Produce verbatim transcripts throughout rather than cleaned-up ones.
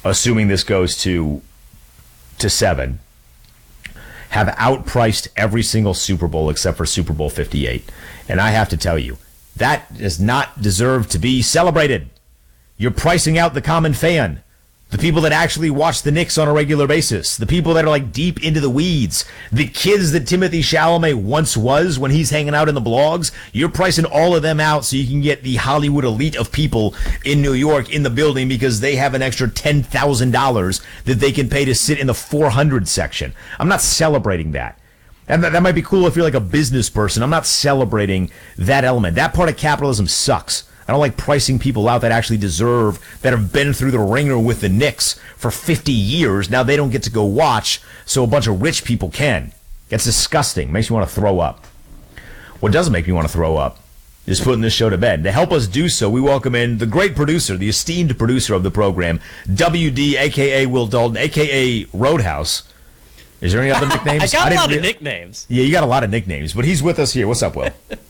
assuming this goes to to seven, have outpriced every single Super Bowl except for Super Bowl fifty-eight. And I have to tell you, that does not deserve to be celebrated. You're pricing out the common fan, the people that actually watch the Knicks on a regular basis, the people that are like deep into the weeds, the kids that Timothy Chalamet once was when he's hanging out in the blogs. You're pricing all of them out so you can get the Hollywood elite of people in New York in the building because they have an extra ten thousand dollars that they can pay to sit in the four hundred section. I'm not celebrating that. And that, that might be cool if you're like a business person. I'm not celebrating that element. That part of capitalism sucks. I don't like pricing people out that actually deserve, that have been through the ringer with the Knicks for fifty years. Now they don't get to go watch, so a bunch of rich people can. It's disgusting. Makes me want to throw up. What doesn't make me want to throw up is putting this show to bed. To help us do so, we welcome in the great producer, the esteemed producer of the program, W D, a k a. Will Dalton, a k a. Roadhouse. Is there any other nicknames? I got I a lot re- of nicknames. Yeah, you got a lot of nicknames, but he's with us here. What's up, Will?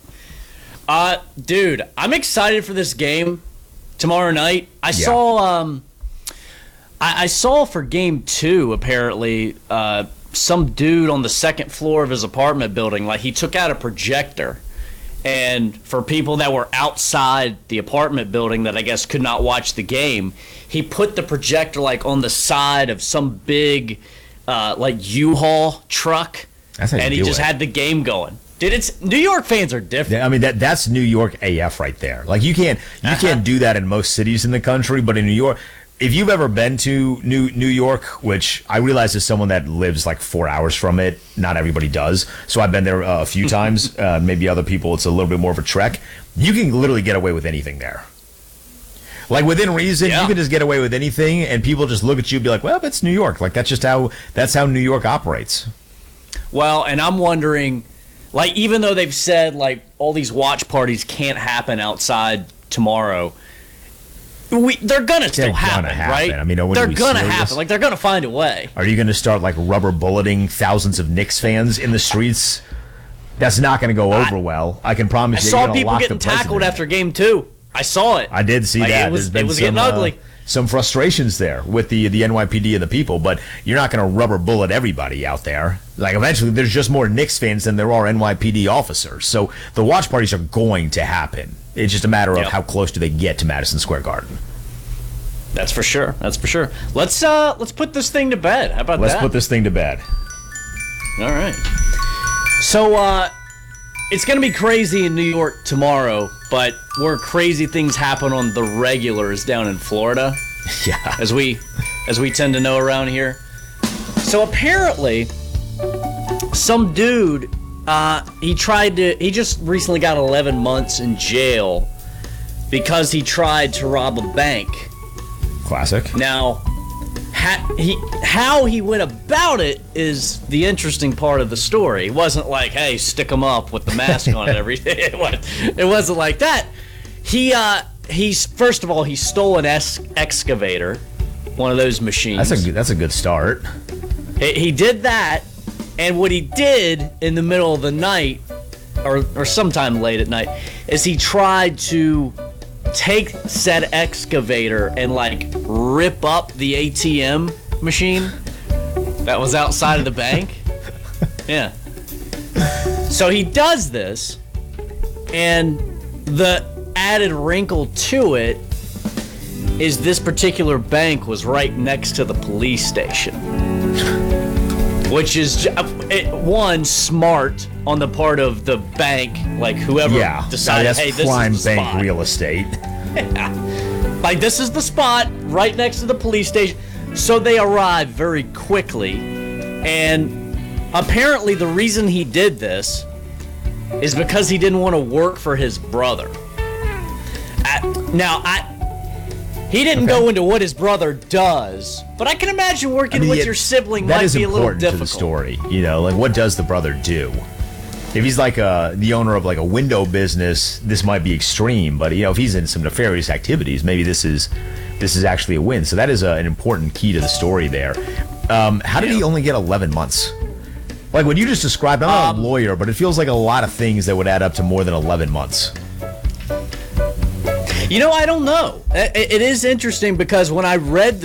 Uh, dude, I'm excited for this game tomorrow night. I Yeah. saw, um, I, I saw for game two, apparently, uh, some dude on the second floor of his apartment building, like he took out a projector, and for people that were outside the apartment building that I guess could not watch the game, he put the projector like on the side of some big, uh, like U-Haul truck, That's how you and he do just it. had the game going. Dude, it's New York fans are different. I mean, that that's New York A F right there. Like you can't you Uh-huh. can't do that in most cities in the country, but in New York, if you've ever been to New New York, which I realize as someone that lives like four hours from it, not everybody does. So I've been there uh, a few times. Uh, maybe other people, it's a little bit more of a trek. You can literally get away with anything there. Like within reason, Yeah. you can just get away with anything, and people just look at you and be like, "Well, that's New York." Like that's just how that's how New York operates. Well, and I'm wondering, like, even though they've said, like, all these watch parties can't happen outside tomorrow, we they're going to still They're happen, gonna happen. right? I mean, are we they're going to serious? happen. Like, they're going to find a way. Are you going to start like rubber bulleting thousands of Knicks fans in the streets? That's not going to go over I- well. I can promise I you. saw you're gonna people lock getting the tackled president. after game two. I saw it. I did see Like, that. It was, There's been it was some, getting ugly. Uh, some frustrations there with the the N Y P D and the people, but you're not going to rubber bullet everybody out there. Like eventually, there's just more Knicks fans than there are N Y P D officers. So the watch parties are going to happen. It's just a matter of Yep. how close do they get to Madison Square Garden. That's for sure. That's for sure. Let's uh, let's put this thing to bed. How about Let's that? put this thing to bed. All right. So, uh, it's going to be crazy in New York tomorrow, but where crazy things happen on the regulars down in Florida, Yeah. as we as we tend to know around here. So apparently, some dude, uh, he tried to, he just recently got eleven months in jail because he tried to rob a bank. Classic. Now, ha- he, how he went about it is the interesting part of the story. It wasn't like, hey, stick him up with the mask on and everything. It, was, it wasn't like that. He, uh, he's first of all, he stole an es- excavator, one of those machines. That's a good, that's a good start. He, he did that, and what he did in the middle of the night, or or sometime late at night, is he tried to take said excavator and like rip up the A T M machine that was outside of the bank. Yeah. So he does this, and the added wrinkle to it is this particular bank was right next to the police station, which is it, one smart on the part of the bank, like whoever Yeah. decided, that's hey, this prime is the bank spot. real estate. Like, this is the spot right next to the police station. So they arrive very quickly, and apparently the reason he did this is because he didn't want to work for his brother. I, now, I he didn't Okay. go into what his brother does, but I can imagine working I mean, with it- your sibling that might is be a little important to difficult. the story. You know, like what does the brother do? If he's like a, the owner of like a window business, this might be extreme. But you know, if he's in some nefarious activities, maybe this is this is actually a win. So that is a, an important key to the story there. Um, how did Yeah. he only get eleven months? Like what you just described, I'm not Um, a lawyer, but it feels like a lot of things that would add up to more than eleven months. You know, I don't know. It, it is interesting because when I read